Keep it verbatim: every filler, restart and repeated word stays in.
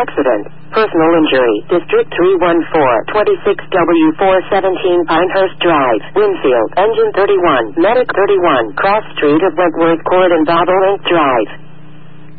Accident. Personal injury. District three one four, twenty-six W four seventeen Pinehurst Drive, Winfield. Engine thirty-one. Medic thirty-one. Cross Street of Wentworth Court and Bobolink Drive.